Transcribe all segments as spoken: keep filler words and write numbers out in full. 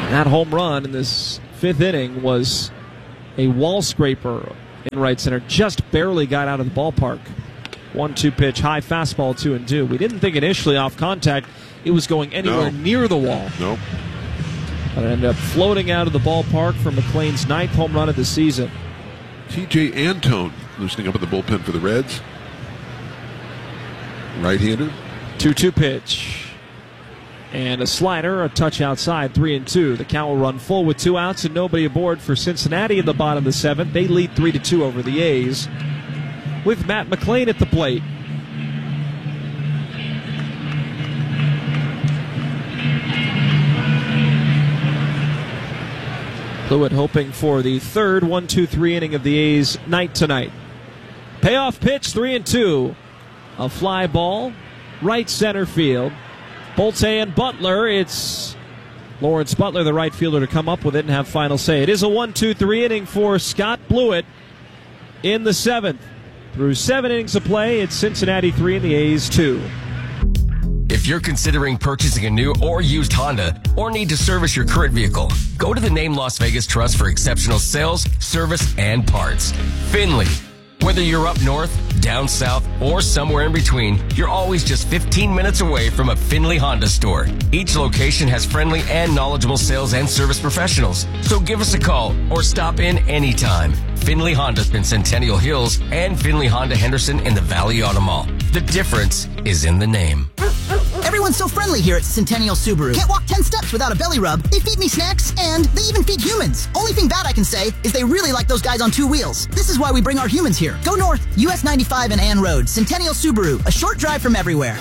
That home run in this fifth inning was a wall scraper in right center. Just barely got out of the ballpark. one two pitch, high fastball, two and two. We didn't think initially off contact it was going anywhere no. near the wall. Nope. But it ended up floating out of the ballpark for McLean's ninth home run of the season. T J Antone loosening up in the bullpen for the Reds. Right-hander. two two pitch. And a slider, a touch outside, three and two. The count will run full with two outs and nobody aboard for Cincinnati in the bottom of the seventh. They lead three to two over the A's with Matt McLain at the plate. Blewett hoping for the third one two three inning of the A's night tonight. Payoff pitch, three and two. A fly ball, right center field. Bolte and Butler. It's Lawrence Butler, the right fielder, to come up with it and have final say. It is a one two three inning for Scott Blewett in the seventh. Through seven innings of play, it's Cincinnati three and the A's two. If you're considering purchasing a new or used Honda or need to service your current vehicle, go to the Name Las Vegas Trust for exceptional sales, service, and parts. Finley. Whether you're up north, down south, or somewhere in between, you're always just fifteen minutes away from a Finley Honda store. Each location has friendly and knowledgeable sales and service professionals. So give us a call or stop in anytime. Finley Honda in Centennial Hills and Finley Honda Henderson in the Valley Auto Mall. The difference is in the name. Everyone's so friendly here at Centennial Subaru. Can't walk ten steps without a belly rub. They feed me snacks, and they even feed humans. Only thing bad I can say is they really like those guys on two wheels. This is why we bring our humans here. Go north, U S ninety-five and Ann Road. Centennial Subaru, a short drive from everywhere.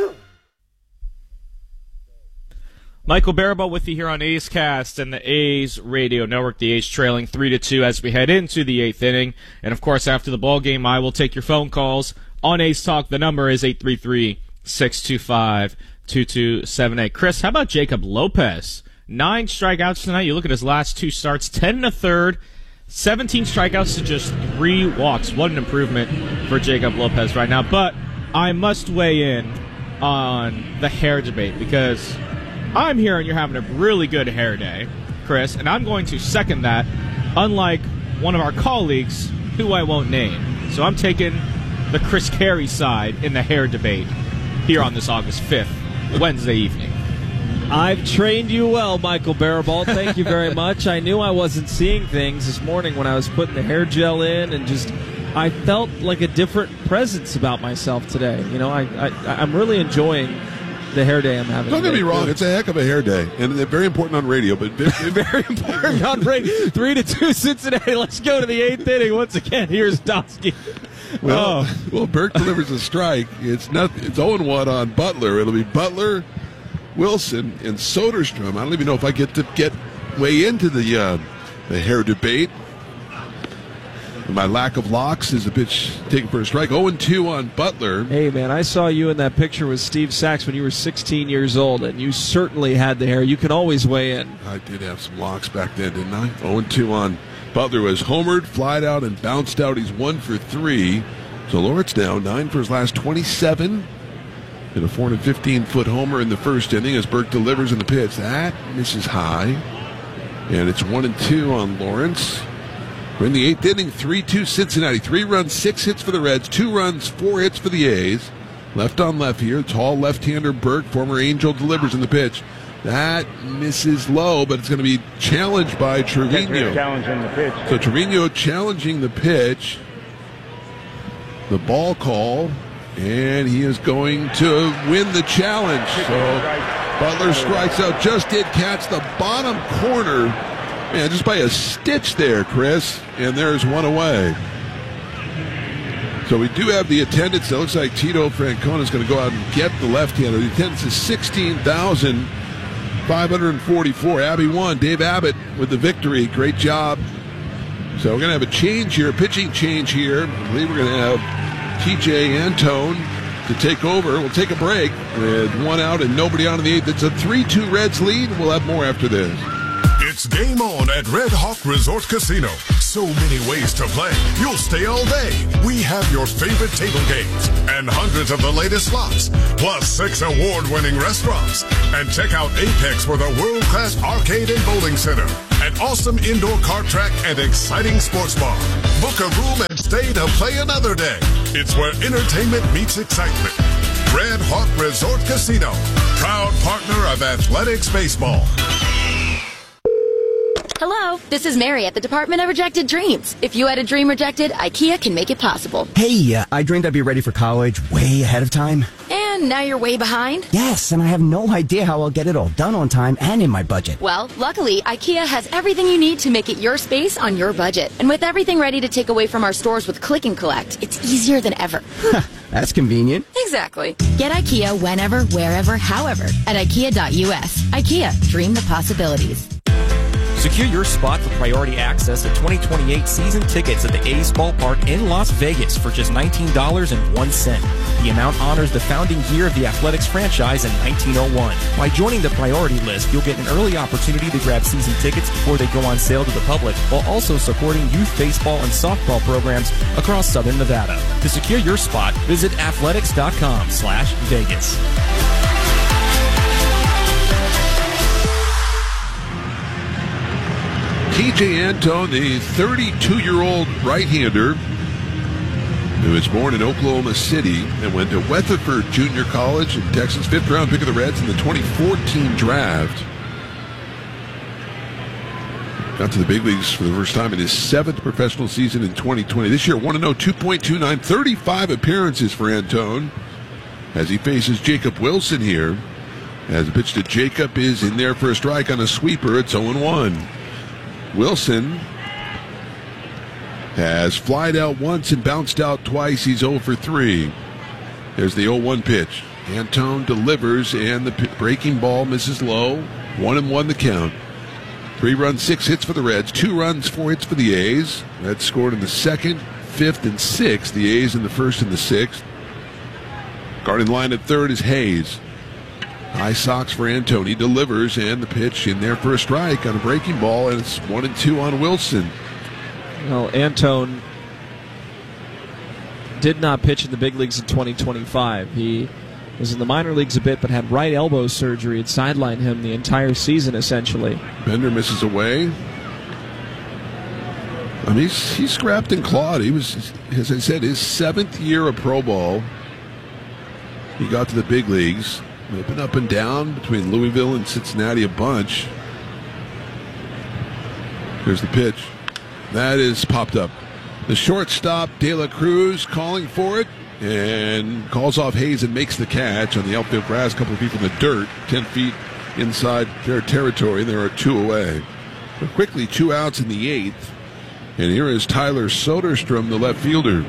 Michael Barabo with you here on A's Cast and the A's Radio Network. The A's trailing three to two as we head into the eighth inning. And, of course, after the ball game, I will take your phone calls on A's Talk. The number is eight three three, six two five, two two seven eight. Chris, how about Jacob Lopez? Nine strikeouts tonight. You look at his last two starts, ten and a third, seventeen strikeouts to just three walks. What an improvement for Jacob Lopez right now. But I must weigh in on the hair debate because I'm hearing you're having a really good hair day, Chris, and I'm going to second that, unlike one of our colleagues who I won't name. So I'm taking the Chris Carey side in the hair debate here on this August fifth, Wednesday evening. I've trained you well, Michael Barabal. Thank you very much. I knew I wasn't seeing things this morning when I was putting the hair gel in, and just I felt like a different presence about myself today. You know, I, I I'm really enjoying the hair day I'm having. Don't get me wrong; it's a heck of a hair day, and very important on radio. But very, very important on radio. Three to two, Cincinnati. Let's go to the eighth inning once again. Here's Dosky. Well, oh. well, Burke delivers a strike. It's not. It's oh and one on Butler. It'll be Butler, Wilson, and Soderstrom. I don't even know if I get to get way into the uh, the hair debate. My lack of locks is a pitch taken for a strike. oh and two on Butler. Hey, man, I saw you in that picture with Steve Sachs when you were sixteen years old, and you certainly had the hair. You can always weigh in. I did have some locks back then, didn't I? oh and two on Butler. Was homered, flied out, and bounced out. He's one for three. So Lawrence now nine for his last twenty-seven. And a four hundred fifteen foot homer in the first inning as Burke delivers in the pitch. That misses high. And it's one and two on Lawrence. We're in the eighth inning, three two Cincinnati. Three runs, six hits for the Reds. Two runs, four hits for the A's. Left on left here. Tall left-hander Burke, former Angel, delivers in the pitch. That misses low, but it's going to be challenged by Trevino. Challenging the pitch. So Trevino challenging the pitch. The ball call, and he is going to win the challenge. So Butler strikes out. Just did catch the bottom corner. Man, just by a stitch there, Chris, and there's one away. So we do have the attendance. It looks like Tito Francona is going to go out and get the left-hander. The attendance is sixteen thousand five hundred forty-four. Abby won. Dave Abbott with the victory. Great job. So we're going to have a change here, a pitching change here. I believe we're going to have T J Antone to take over. We'll take a break with one out and nobody on in the eighth. It's a three two Reds lead. We'll have more after this. It's game on At Red Hawk Resort Casino, so many ways to play. You'll stay all day. We have your favorite table games and hundreds of the latest slots, plus six award-winning restaurants. And check out Apex for the world-class arcade and bowling center, an awesome indoor kart track, and exciting sports bar. Book a room and stay to play another day. It's where entertainment meets excitement. Red Hawk Resort Casino, proud partner of Athletics Baseball. Hello, this is Mary at the Department of Rejected Dreams. If you had a dream rejected, IKEA can make it possible. Hey, uh, I dreamed I'd be ready for college way ahead of time. And now you're way behind? Yes, and I have no idea how I'll get it all done on time and in my budget. Well, luckily, IKEA has everything you need to make it your space on your budget. And with everything ready to take away from our stores with Click and Collect, it's easier than ever. That's convenient. Exactly. Get IKEA whenever, wherever, however at IKEA dot U S. IKEA, dream the possibilities. Secure your spot for priority access at twenty twenty-eight season tickets at the A's Ballpark in Las Vegas for just nineteen dollars and one cent. The amount honors the founding year of the Athletics franchise in nineteen oh one. By joining the priority list, you'll get an early opportunity to grab season tickets before they go on sale to the public, while also supporting youth baseball and softball programs across Southern Nevada. To secure your spot, visit athletics dot com slash Vegas. T J Antone, the thirty-two-year-old right-hander who was born in Oklahoma City and went to Weatherford Junior College in Texas, fifth-round pick of the Reds in the twenty fourteen draft. Got to the big leagues for the first time in his seventh professional season in twenty twenty. This year, one and oh, two point two nine, thirty-five appearances for Antone as he faces Jacob Wilson here. As the pitch to Jacob is in there for a strike on a sweeper. It's oh and one. Wilson has flied out once and bounced out twice. He's oh for three. There's the oh one pitch. Antone delivers, and the p- breaking ball misses low. One and one the count. Three runs, six hits for the Reds. Two runs, four hits for the A's. Reds scored in the second, fifth, and sixth. The A's in the first and the sixth. Guarding line at third is Hayes. High Sox for Antone. He delivers, and the pitch in there for a strike on a breaking ball, and it's one and two on Wilson. Well, Antone did not pitch in the big leagues in twenty twenty-five. He was in the minor leagues a bit, but had right elbow surgery. It sidelined him the entire season, essentially. Bender misses away. I mean, he's, he's scrapped and clawed. He was, as I said, his seventh year of pro ball. He got to the big leagues. They've been up and down between Louisville and Cincinnati a bunch. Here's the pitch. That is popped up. The shortstop, De La Cruz, calling for it and calls off Hayes and makes the catch on the outfield grass, a couple of feet from the dirt, ten feet inside their territory. There are two away. But quickly, two outs in the eighth. And here is Tyler Soderstrom, the left fielder.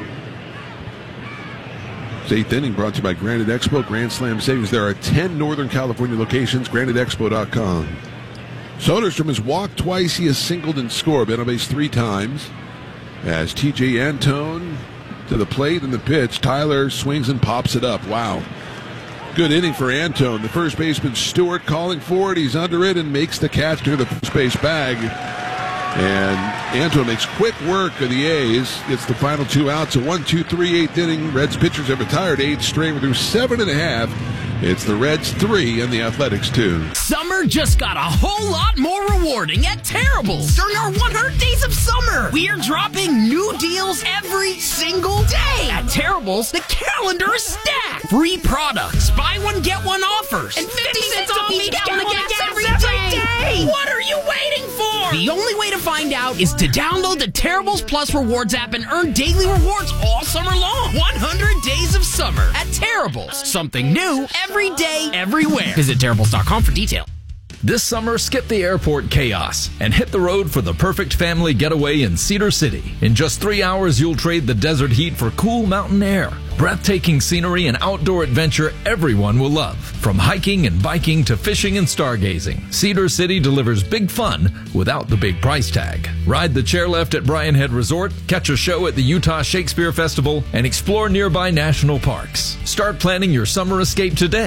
Eighth inning brought to you by Granite Expo, Grand Slam savings. There are ten Northern California locations, granite expo dot com. Soderstrom has walked twice. He has singled and scored. Been on base three times. As T J Antone to the plate and the pitch. Tyler swings and pops it up. Wow. Good inning for Antone. The first baseman, Stewart, calling for it. He's under it and makes the catch to the first base bag. And Antone makes quick work of the A's. Gets the final two outs. A one two three eighth inning. Reds pitchers have retired eight straight through seven and a half. It's the Reds three and the Athletics two. Summer just got a whole lot more rewarding at Terrible's during our one hundred days of summer. We're dropping new deals every single day. At Terrible's, the calendar is stacked. Free products, buy one, get one offers, and fifty cents off each gallon of gas every day. What are you waiting for? The only way to find out is to download the Terrible's Plus Rewards app and earn daily rewards all summer long. one hundred days of summer at Terrible's. Something new every day, everywhere. Visit Terrible's dot com for details. This summer, skip the airport chaos and hit the road for the perfect family getaway in Cedar City. In just three hours, you'll trade the desert heat for cool mountain air. Breathtaking scenery and outdoor adventure everyone will love. From hiking and biking to fishing and stargazing, Cedar City delivers big fun without the big price tag. Ride the chairlift at Bryan Head Resort, catch a show at the Utah Shakespeare Festival, and explore nearby national parks. Start planning your summer escape today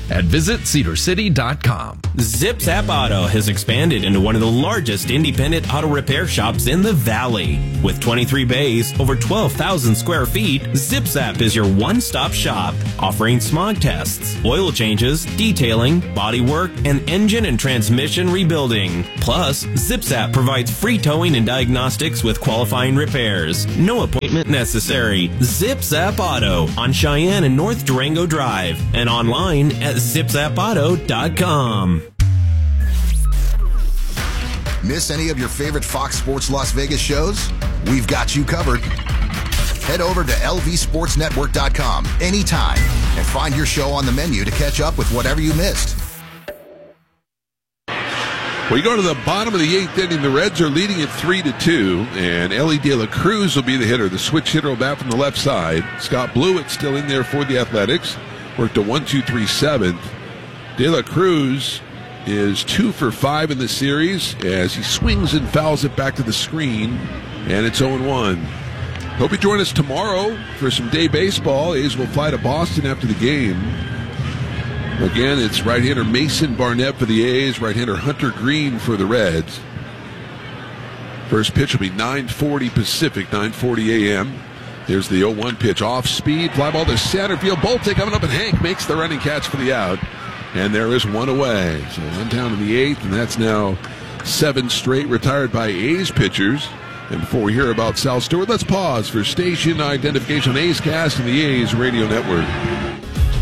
at visit cedar city dot com. Zip Zap Auto has expanded into one of the largest independent auto repair shops in the Valley. With twenty-three bays, over twelve thousand square feet, Zip Zap is your one-stop shop, offering smog tests, oil changes, detailing, body work, and engine and transmission rebuilding. Plus, Zip Zap provides free towing and diagnostics with qualifying repairs. No appointment necessary. Zip Zap Auto on Cheyenne and North Durango Drive, and online at zip zap auto dot com. Miss any of your favorite Fox Sports Las Vegas shows? We've got you covered. Head over to L V sports network dot com anytime and find your show on the menu to catch up with whatever you missed. We go to the bottom of the eighth inning. The Reds are leading at three to two, and Ellie De La Cruz will be the hitter. The switch hitter will bat from the left side. Scott Blewett still in there for the Athletics. Worked a one two three seventh. De La Cruz is two for five in the series as he swings and fouls it back to the screen, and it's oh one. Hope you join us tomorrow for some day baseball. A's will fly to Boston after the game. Again, it's right-hander Mason Barnett for the A's, right-hander Hunter Green for the Reds. First pitch will be nine forty Pacific, nine forty a.m. There's the oh one pitch, off speed, fly ball to center field. Bolte coming up, and Hank makes the running catch for the out. And there is one away. So one down in the eighth, and that's now seven straight retired by A's pitchers. And before we hear about Sal Stewart, let's pause for station identification on A's Cast and the A's Radio Network.